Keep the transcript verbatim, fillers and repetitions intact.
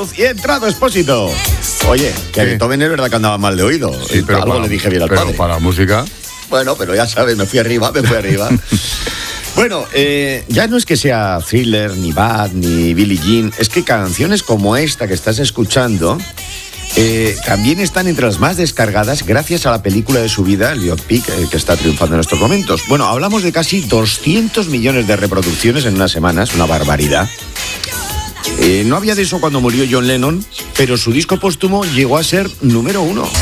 Cruz y entrado Expósito. Oye, que Sí. Beethoven es verdad que andaba mal de oído. Sí, pero Algo para, le dije bien al pero padre. para la música. Bueno, pero ya sabes, me fui arriba, me fui arriba. Bueno, eh, ya no es que sea Thriller, ni Bad, ni Billie Jean, es que canciones como esta que estás escuchando eh, también están entre las más descargadas gracias a la película de su vida, el biopic, eh, que está triunfando en estos momentos. Bueno, hablamos de casi doscientos millones de reproducciones en unas semanas, una barbaridad. Eh, no había de eso cuando murió John Lennon, pero su disco póstumo llegó a ser número uno.